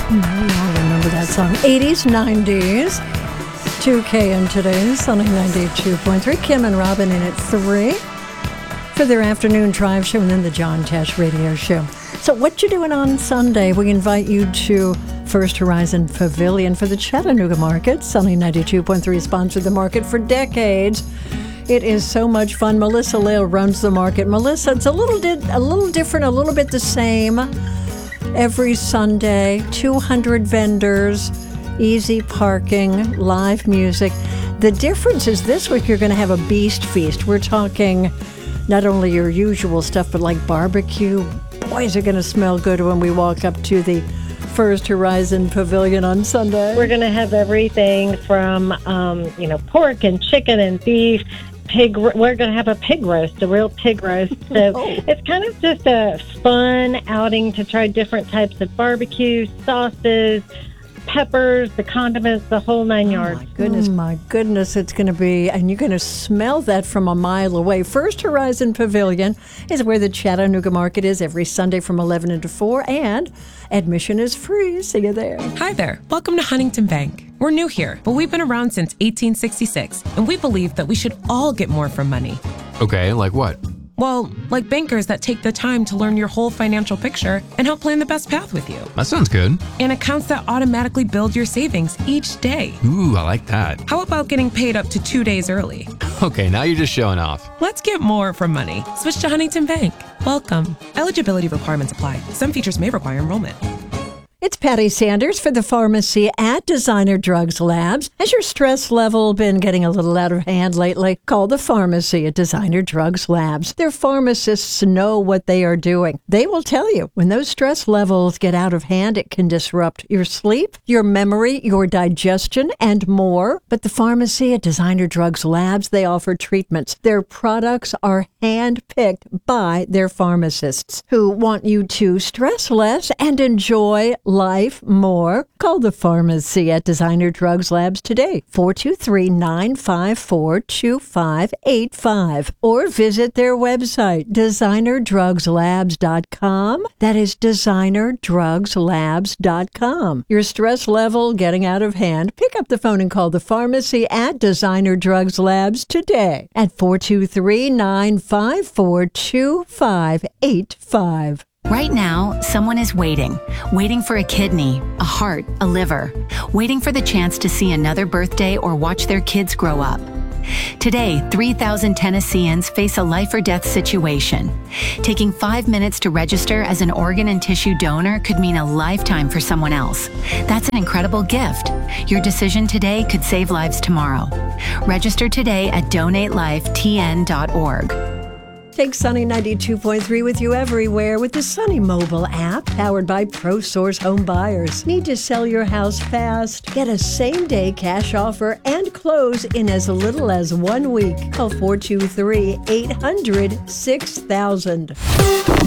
I'll remember that song. 80s, 90s. 2K in today's Sunny 92.3. Kim and Robin in at 3 for their afternoon drive show and then the John Tesh radio show. So what you doing on Sunday? We invite you to First Horizon Pavilion for the Chattanooga market. Sunny 92.3 sponsored the market for decades. It is so much fun. Melissa Lale runs the market. Melissa, it's a little different, a little bit the same. Every Sunday, 200 vendors, easy parking, live music. The difference is this week you're going to have a beast feast. We're talking not only your usual stuff, but like barbecue. Boys are going to smell good when we walk up to the First Horizon Pavilion on Sunday. We're going to have everything from, pork and chicken and beef. We're going to have a pig roast, a real pig roast. So It's kind of just a fun outing to try different types of barbecue, sauces, peppers, the condiments, the whole 9 yards. My goodness, it's going to be, and you're going to smell that from a mile away. First Horizon Pavilion is where the Chattanooga market is every Sunday from 11 to 4, and admission is free. See you there. Hi there. Welcome to Huntington Bank. We're new here, but we've been around since 1866, and we believe that we should all get more from money. Okay, like what? Well, like bankers that take the time to learn your whole financial picture and help plan the best path with you. That sounds good. And accounts that automatically build your savings each day. Ooh, I like that. How about getting paid up to 2 days early? Okay, now you're just showing off. Let's get more from money. Switch to Huntington Bank. Welcome. Eligibility requirements apply. Some features may require enrollment. It's Patty Sanders for the pharmacy at Designer Drugs Labs. Has your stress level been getting a little out of hand lately? Call the pharmacy at Designer Drugs Labs. Their pharmacists know what they are doing. They will tell you when those stress levels get out of hand, it can disrupt your sleep, your memory, your digestion, and more. But the pharmacy at Designer Drugs Labs, they offer treatments. Their products are hand-picked by their pharmacists who want you to stress less and enjoy life more. Call the pharmacy at Designer Drugs Labs today, 423-954-2585, or visit their website, designerdrugslabs.com. That is designerdrugslabs.com. Your stress level getting out of hand? Pick up the phone and call the pharmacy at Designer Drugs Labs today at 423-954-2585. Right now, someone is waiting for a kidney, a heart, a liver, waiting for the chance to see another birthday or watch their kids grow up. Today, 3,000 Tennesseans face a life or death situation. Taking 5 minutes to register as an organ and tissue donor could mean a lifetime for someone else. That's an incredible gift. Your decision today could save lives tomorrow. Register today at donatelifetn.org. Take Sunny 92.3 with you everywhere with the Sunny mobile app powered by ProSource Home Buyers. Need to sell your house fast? Get a same-day cash offer and close in as little as 1 week. Call 423-800-6000.